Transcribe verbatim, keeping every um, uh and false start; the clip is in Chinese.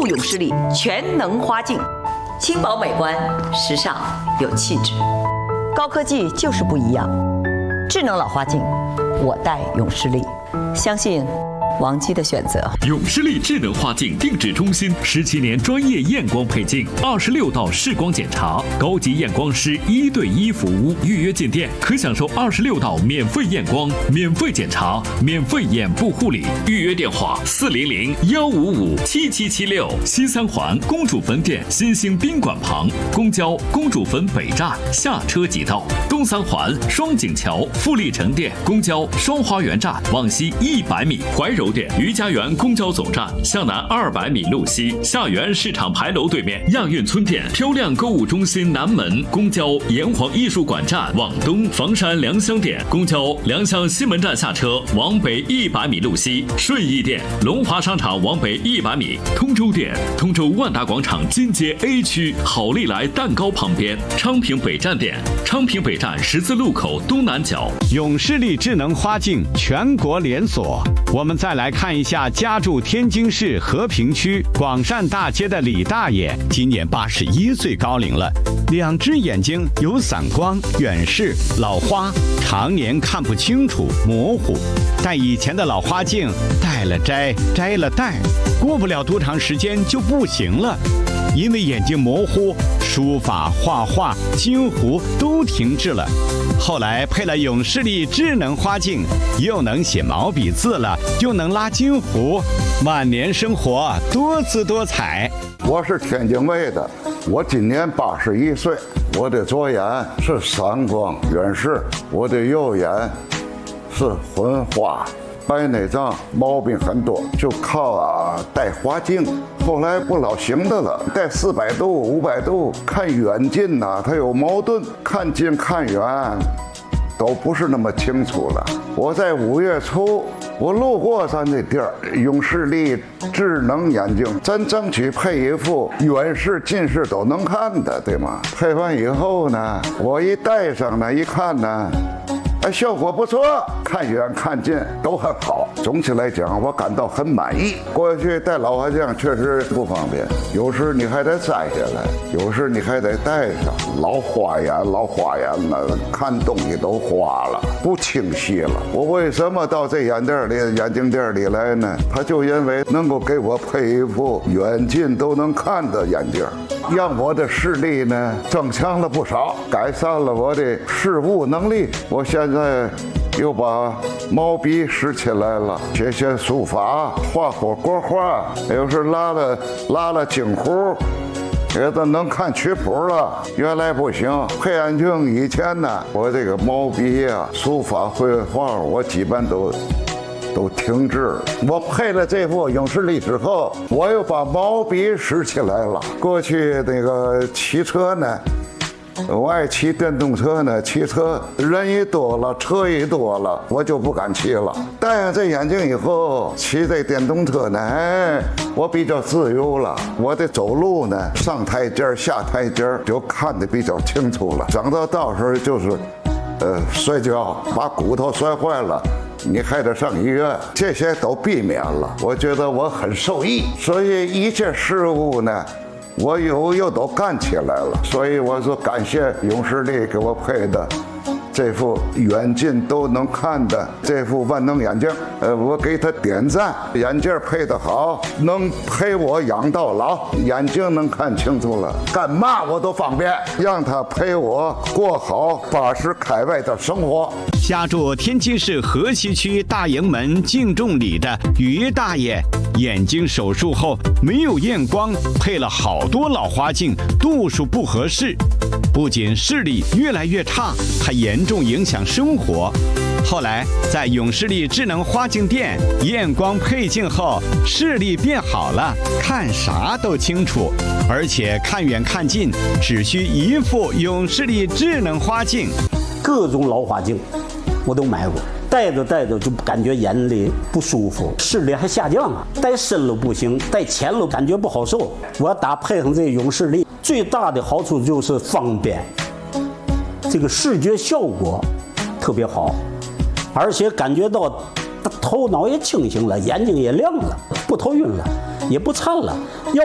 度永视力全能花镜，轻薄美观，时尚有气质。高科技就是不一样。智能老花镜，我戴永视力，相信王姬的选择。 永视力智能花镜定制中心十七年专业验光配镜，二十六道视光检查，高级验光师一对一服务。预约进店可享受二十六道免费验光、免费检查、免费眼部护理。预约电话：四零零幺五五七七七六。西三环公主坟店新兴宾馆旁，公交公主坟北站下车即到。东三环双井桥富力城店公交双花园站往西一百米。怀柔店余家园公交总站向南二百米路西，下园市场牌楼对面亚运村店漂亮购物中心南门公交炎黄艺术馆站往东，房山良乡店公交良乡西门站下车往北一百米路西，顺义店龙华商场往北一百米，通州店通州万达广场金街 A 区好利来蛋糕旁边，昌平北站店昌平北站十字路口东南角。 永视力智能花镜全国连锁。我们再来看一下家住天津市和平区广善大街的李大爷，今年八十一岁高龄了，两只眼睛有散光、远视、老花，常年看不清楚、模糊。但以前的老花镜戴了摘，摘了戴，过不了多长时间就不行了。因为眼睛模糊，书法、画画、金糊都停滞了。后来配了永视力智能花镜，又能写毛笔字了，又能拉金糊，晚年生活多姿多彩。 我是天津卫的，我今年八十一岁，我的左眼是散光远视，我的右眼是混花。白内障毛病很多，就靠啊戴花镜。后来不老行的了，戴四百度、五百度，看远近呐、啊，它有矛盾，看近看远都不是那么清楚了。我在五月初，我路过咱这地儿，永视力智能眼镜，咱争取配一副远视、近视都能看的，对吗？配完以后呢，我一戴上呢，一看呢。哎，效果不错，看远看近都很好。总体来讲，我感到很满意。过去戴老花镜确实不方便，有时你还得摘下来，有时你还得戴上。老花眼，老花眼了，看东西都花了，不清晰了。我为什么到这眼店里、眼镜店里来呢？他就因为能够给我配一副远近都能看的眼镜，让我的视力呢增强了不少，改善了我的视物能力。我现在。现在又把毛笔拾起来了，写写书法，画会国画，有时拉了拉了京胡，也都能看曲谱了。原来不行，配眼镜以前呢，我这个毛笔啊、书法、绘画，我基本都都停滞了。我配了这副永视力之后，我又把毛笔拾起来了。过去那个骑车呢。我爱骑电动车呢，骑车人一多了，车一多了，我就不敢骑了。戴上这眼镜以后，骑这电动车呢，哎，我比较自由了。我的走路呢，上台阶下台阶就看得比较清楚了。整到到时候就是，呃，摔跤，把骨头摔坏了。你还得上医院，这些都避免了。我觉得我很受益，所以一切事物呢。我又又都干起来了，所以我说感谢永视力给我配的这副远近都能看的这副万能眼镜，呃，我给他点赞。眼镜配得好，能陪我养到老，眼睛能看清楚了，干嘛我都方便，让他陪我过好八十开外的生活。 家住天津市河西区大营门敬重里的于大爷，眼睛手术后没有验光，配了好多老花镜，度数不合适，不仅视力越来越差，还严重影响生活。后来在永视力智能花镜店验光配镜后，视力变好了，看啥都清楚，而且看远看近只需一副永视力智能花镜。 各种老花镜我都买过，戴着戴着就感觉眼里不舒服，视力还下降了，戴深了不行，戴浅了感觉不好受。我打配上这永视力，最大的好处就是方便，这个视觉效果特别好，而且感觉到头脑也清醒了，眼睛也亮了，不头晕了，也不颤了。要